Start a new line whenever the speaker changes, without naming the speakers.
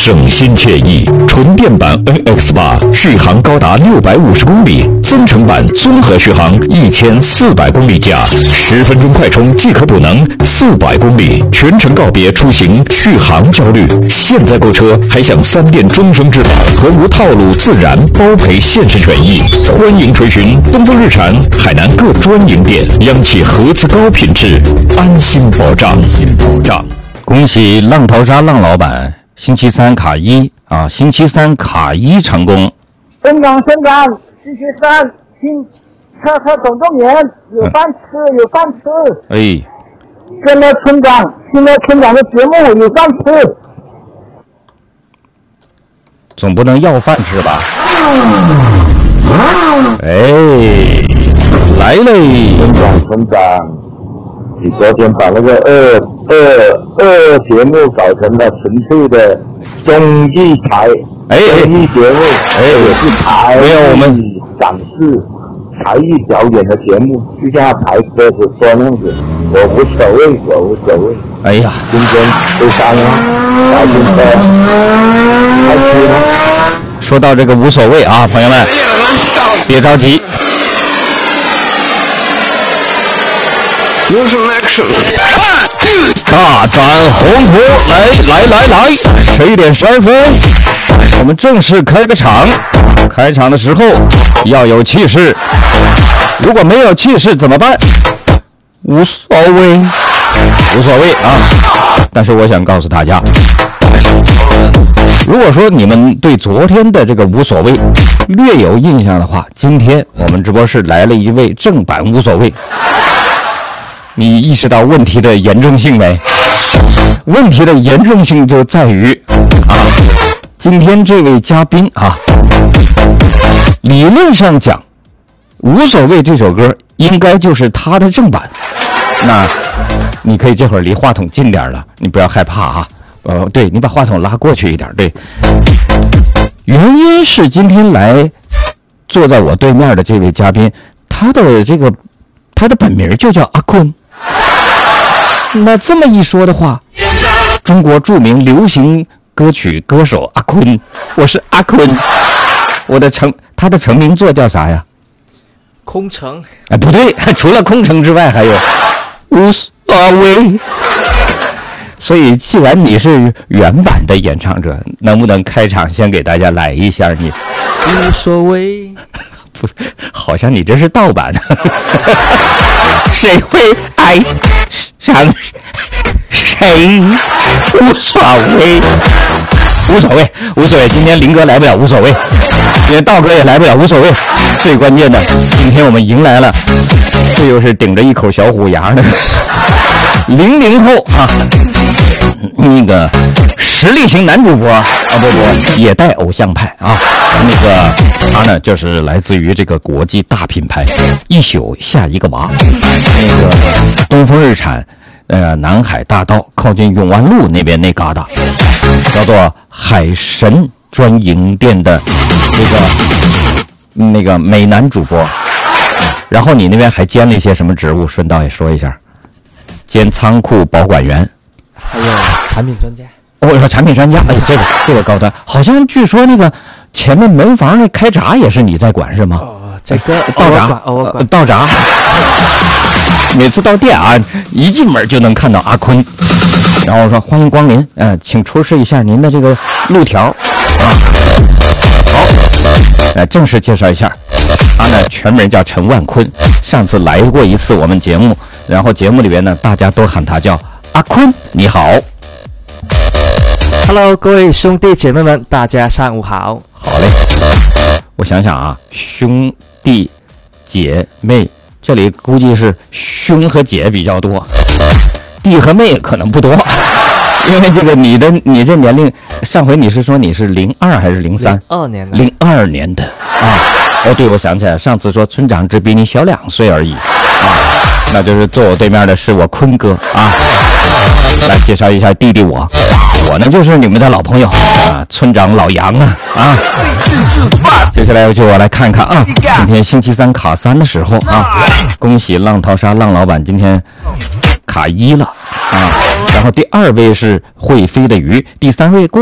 省心惬意。纯电版 NX8 续航高达650公里，增程版综合续航1400公里加，10分钟快充即可补能400公里，全程告别出行续航焦虑。现在购车还享3电终身质保和无套路自燃包赔现实权益。欢迎垂询东风日产海南各专营店，央企合资高品质，安心保障。
恭喜浪淘沙浪老板，星期三卡一啊，星期三卡一成功。
村长，星期三测总动员，有饭吃。
哎，
现在村长的节目有饭吃，
总不能要饭吃吧？哎，来嘞，
村长，你昨天把那个二节目搞成了纯粹的综艺台，综艺节目，也是台
没有我们
展示才艺表演的节目，就像台歌子说那样子，我无所谓。
哎呀，
今天第三了，来听歌，开始了。
说到这个无所谓啊，朋友们，别着急。大展宏图，来，11点12分，我们正式开个场。开场的时候要有气势，如果没有气势怎么办？无所谓啊！但是我想告诉大家，如果说你们对昨天的这个无所谓略有印象的话，今天我们直播室来了一位正版无所谓。你意识到问题的严重性没？问题的严重性就在于今天这位嘉宾理论上讲，无所谓这首歌应该就是他的正版。那你可以这会儿离话筒近点了，你不要害怕对，你把话筒拉过去一点。对，原因是今天来坐在我对面的这位嘉宾，他的本名就叫阿坤。那这么一说的话，中国著名流行歌曲歌手阿坤，我是阿坤，他的成名作叫啥呀？
空城。
不对，除了空城之外还有无所谓。所以既然你是原版的演唱者，能不能开场先给大家来一下你
无所谓？
不，好像你这是盗版的。谁会爱上谁？无所谓。今天林哥来不了，无所谓；今天道哥也来不了，无所谓。最关键的，今天我们迎来了，这又是顶着一口小虎牙的00后那个实力型男主播不，也带偶像派他呢就是来自于这个国际大品牌一宿下一个娃，那个东风日产南海大道靠近永安路那边那旮瘩，叫做海神专营店的那个美男主播。然后你那边还兼了一些什么职务？顺道也说一下。兼仓库保管员，
还有产品专家。
产品专家，这个高端。好像据说那个前面门房那开闸也是你在管是吗？
这个
道闸。每次到店一进门就能看到阿坤，然后说欢迎光临，请出示一下您的这个路条好，正式介绍一下，他呢全名叫陈万坤，上次来过一次我们节目，然后节目里边呢大家都喊他叫阿坤，你好。
Hello， 各位兄弟姐妹们，大家上午好。
好嘞，我想想兄弟姐妹，这里估计是兄和姐比较多，弟和妹可能不多，因为这个你这年龄，上回你是说你是02还是03
？02年的。
02年的对，我想起来，上次说村长只比你小2岁而已那就是坐我对面的是我坤哥来介绍一下弟弟我呢就是你们的老朋友村长老杨接下来就我来看看今天星期三卡3的时候恭喜浪淘沙浪老板今天卡1了然后第2位是会飞的鱼，第3位